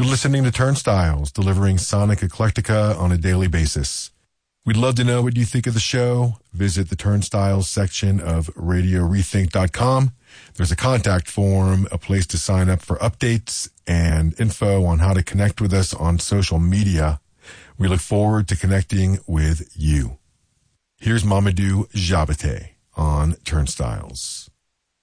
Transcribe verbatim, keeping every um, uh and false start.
listening to Turnstiles, delivering sonic eclectica on a daily basis. We'd love to know what you think of the show. Visit the Turnstiles section of radio rethink dot com. There's a contact form, a place to sign up for updates, and info on how to connect with us on social media. We look forward to connecting with you. Here's Mamadou Diabaté on Turnstiles.